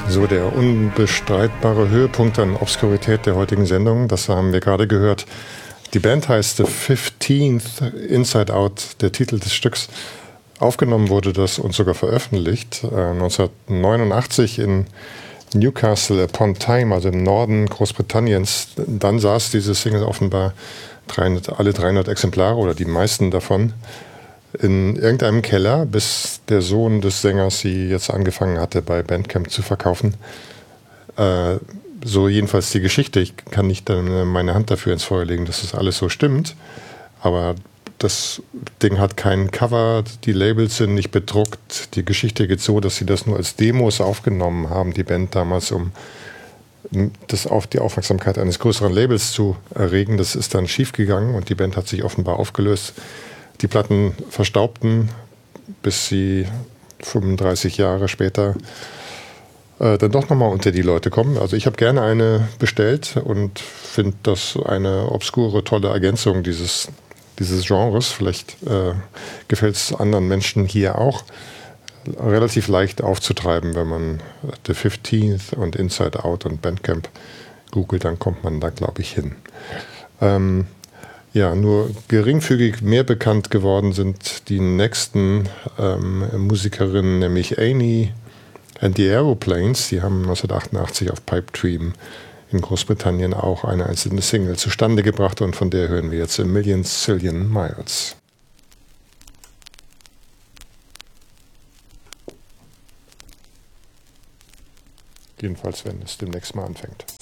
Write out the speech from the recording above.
So, der unbestreitbare Höhepunkt an Obskurität der heutigen Sendung, das haben wir gerade gehört. Die Band heißt The 15th, Inside Out, der Titel des Stücks. Aufgenommen wurde das und sogar veröffentlicht 1989 in Newcastle upon Tyne, also im Norden Großbritanniens. Dann saß diese Single offenbar alle 300 Exemplare oder die meisten davon in irgendeinem Keller, bis der Sohn des Sängers sie jetzt angefangen hatte, bei Bandcamp zu verkaufen. So jedenfalls die Geschichte. Ich kann nicht meine Hand dafür ins Feuer legen, dass das alles so stimmt. Aber das Ding hat kein Cover, die Labels sind nicht bedruckt. Die Geschichte geht so, dass sie das nur als Demos aufgenommen haben, die Band damals, um das auf die Aufmerksamkeit eines größeren Labels zu erregen. Das ist dann schiefgegangen und die Band hat sich offenbar aufgelöst. Die Platten verstaubten, bis sie 35 Jahre später dann doch nochmal unter die Leute kommen. Also ich habe gerne eine bestellt und finde das eine obskure, tolle Ergänzung dieses Genres. Vielleicht gefällt es anderen Menschen hier auch. Relativ leicht aufzutreiben, wenn man The 15th und Inside Out und Bandcamp googelt, dann kommt man da, glaube ich, hin. Ja, nur geringfügig mehr bekannt geworden sind die nächsten Musikerinnen, nämlich Amy and the Aeroplanes. Die haben 1988 auf Pipe Dream in Großbritannien auch eine einzelne Single zustande gebracht und von der hören wir jetzt A Million Zillion Miles. Jedenfalls, wenn es demnächst mal anfängt.